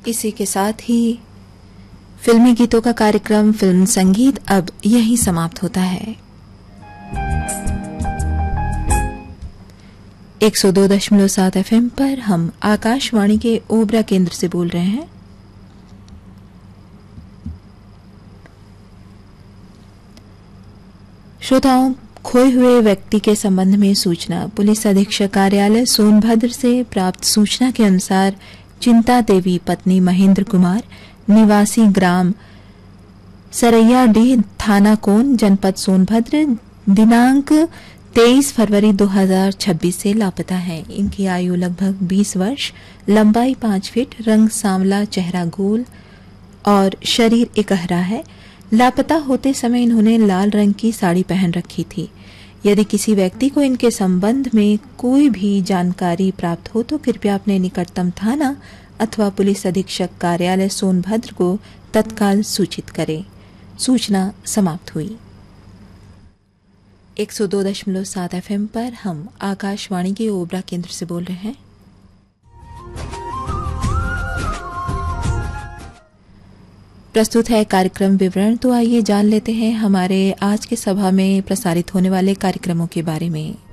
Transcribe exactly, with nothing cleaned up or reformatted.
इसी के साथ ही फिल्मी गीतों का कार्यक्रम फिल्म संगीत अब यहीं समाप्त होता है। एक सौ दो दशमलव सात एफएम पर हम आकाशवाणी के ओबरा केंद्र से बोल रहे हैं। श्रोताओं, खोए हुए व्यक्ति के संबंध में सूचना। पुलिस अधीक्षक कार्यालय सोनभद्र से प्राप्त सूचना के अनुसार चिंता देवी पत्नी महेंद्र कुमार निवासी ग्राम सरैयाडीह थाना कोन जनपद सोनभद्र दिनांक तेईस फरवरी दो हज़ार छब्बीस से लापता है। इनकी आयु लगभग बीस वर्ष, लंबाई पांच फीट, रंग सांवला, चेहरा गोल और शरीर इकहरा है। लापता होते समय इन्होंने लाल रंग की साड़ी पहन रखी थी। यदि किसी व्यक्ति को इनके संबंध में कोई भी जानकारी प्राप्त हो तो कृपया अपने निकटतम थाना अथवा पुलिस अधीक्षक कार्यालय सोनभद्र को तत्काल सूचित करें। सूचना समाप्त हुई। एक सौ दो दशमलव सात एफएम पर हम आकाशवाणी के ओबरा केंद्र से बोल रहे हैं। प्रस्तुत है कार्यक्रम विवरण। तो आइए जान लेते हैं हमारे आज के सभा में प्रसारित होने वाले कार्यक्रमों के बारे में।